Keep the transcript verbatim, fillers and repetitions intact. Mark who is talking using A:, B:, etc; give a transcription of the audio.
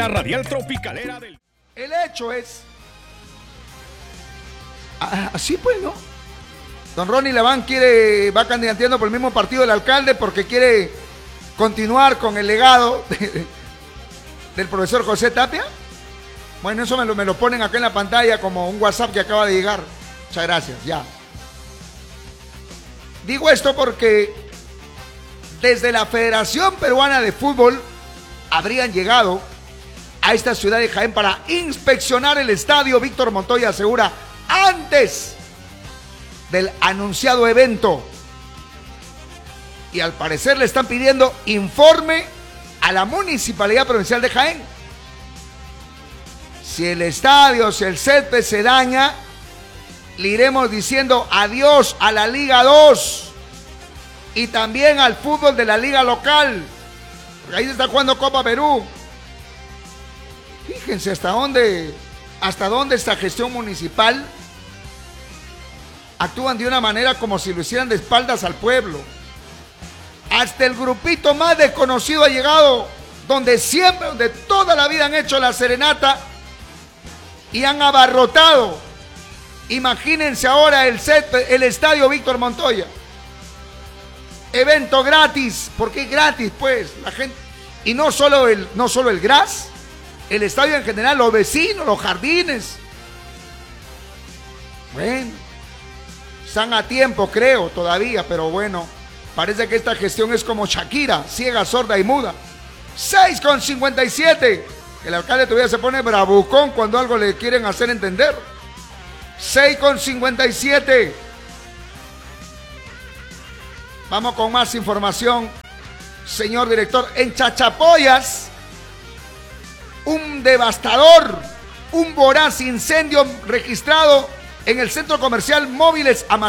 A: La radial tropicalera del...
B: El hecho es... Así pues, ¿no? Don Ronnie Laván quiere, va candidateando por el mismo partido del alcalde porque quiere continuar con el legado de, del profesor José Tapia. Bueno, eso me lo, me lo ponen acá en la pantalla como un WhatsApp que acaba de llegar. Muchas gracias, ya. Digo esto porque desde la Federación Peruana de Fútbol habrían llegado a esta ciudad de Jaén para inspeccionar el estadio Víctor Montoya Segura antes del anunciado evento. Y al parecer le están pidiendo informe a la Municipalidad Provincial de Jaén. Si el estadio, si el césped se daña, le iremos diciendo adiós a la Liga dos y también al fútbol de la liga local. Porque ahí se está jugando Copa Perú. Fíjense hasta dónde, hasta dónde esta gestión municipal actúan de una manera como si lo hicieran de espaldas al pueblo. Hasta el grupito más desconocido ha llegado, donde siempre, donde toda la vida han hecho la serenata y han abarrotado. Imagínense ahora el set, el estadio Víctor Montoya. Evento gratis, porque es gratis, pues, la gente. Y no solo el, no solo el gras, el estadio en general, los vecinos, los jardines. Bueno, están a tiempo, creo, todavía, pero bueno, parece que esta gestión es como Shakira, ciega, sorda y muda. seis con cincuenta y siete. El alcalde todavía se pone bravucón cuando algo le quieren hacer entender. seis con cincuenta y siete. Vamos con más información, señor director. En Chachapoyas, un devastador, un voraz incendio registrado en el centro comercial Móviles Amazon.